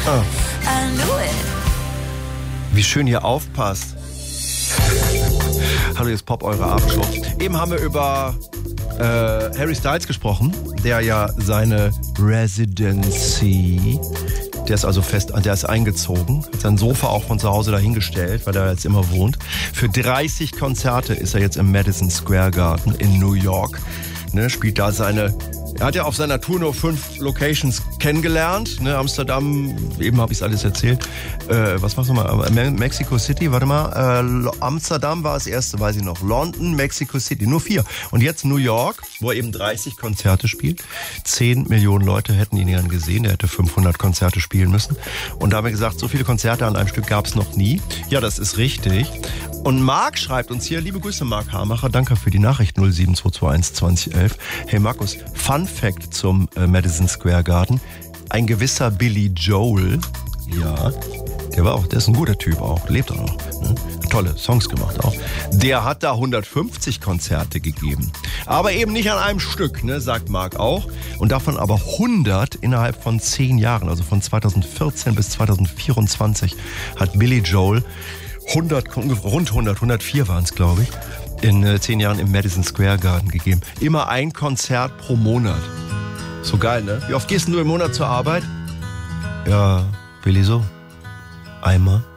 Ah. I knew it. Wie schön ihr aufpasst. Hallo, hier ist Pop, eure Abendshow. Eben haben wir über Harry Styles gesprochen, der ja seine Residency, der ist also der ist eingezogen, hat sein Sofa auch von zu Hause dahingestellt, weil er jetzt immer wohnt. Für 30 Konzerte ist er jetzt im Madison Square Garden in New York. Ne, spielt da er hat ja auf seiner Tour nur 5 Locations kennengelernt. Ne, Amsterdam, eben habe ich es alles erzählt. Was machst du mal? Mexico City, warte mal. Amsterdam war das erste, weiß ich noch. London, Mexico City, nur 4. Und jetzt New York, wo er eben 30 Konzerte spielt. 10 Millionen Leute hätten ihn gern gesehen. Er hätte 500 Konzerte spielen müssen. Und da haben wir gesagt, so viele Konzerte an einem Stück gab es noch nie. Ja, das ist richtig. Und Marc schreibt uns hier, liebe Grüße Marc Hamacher, danke für die Nachricht 07221 2011. Hey Markus, Fun Fact zum Madison Square Garden. Ein gewisser Billy Joel, ja, der ist ein guter Typ auch, lebt auch noch, ne? Tolle Songs gemacht auch. Der hat da 150 Konzerte gegeben. Aber eben nicht an einem Stück, ne, sagt Marc auch. Und davon aber 100 innerhalb von 10 Jahren, also von 2014 bis 2024 hat Billy Joel rund 104 waren es, glaube ich, in 10 Jahren im Madison Square Garden gegeben. Immer ein Konzert pro Monat. So geil, ne? Wie oft gehst du im Monat zur Arbeit? Ja, Billy, so einmal.